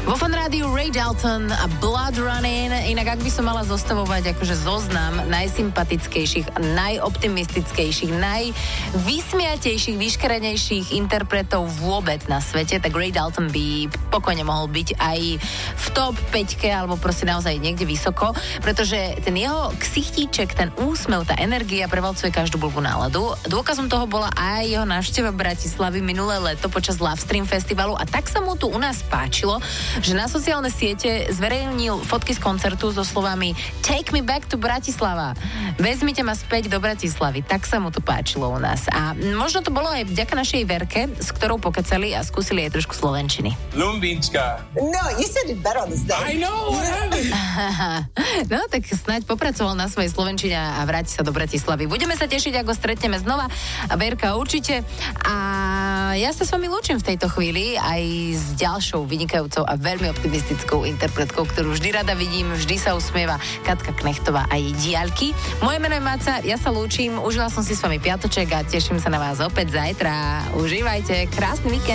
Vo Fan Rádiu Ray Dalton a Blood Running. Inak ak by som mala zostavovať akože zoznam najsympatickejších, najoptimistickejších, najvysmiatejších, vyškerenejších interpretov vôbec na svete, tak Ray Dalton by pokojne mohol byť aj v top 5 alebo proste naozaj niekde vysoko, pretože ten jeho ksichtíček, ten úsmev, tá energia prevalcuje každú blbú náladu. Dôkazom toho bola aj jeho návšteva Bratislavy minulé leto počas Love Stream festivalu a tak sa mu tu u nás páčilo, že na sociálne siete zverejnil fotky z koncertu so slovami Take me back to Bratislava. Vezmite ma späť do Bratislavy. Tak sa mu to páčilo u nás. A možno to bolo aj vďaka našej Verke, s ktorou pokecali a skúsili aj trošku slovenčiny. Lumbinčka. No, you said it better on this day. I know, what happened? No, tak snáď popracoval na svojej slovenčine a vráti sa do Bratislavy. Budeme sa tešiť, ako stretneme znova. A Verka určite. A ja sa s vami lúčim v tejto chvíli aj s ďalšou vynikajúcou a veľmi optimistickou interpretkou, ktorú vždy rada vidím, vždy sa usmieva, Katka Knechtová a jej diaľky. Moje meno je Máca, ja sa lúčim, užila som si s vami piatoček a teším sa na vás opäť zajtra. Užívajte, krásny víkend.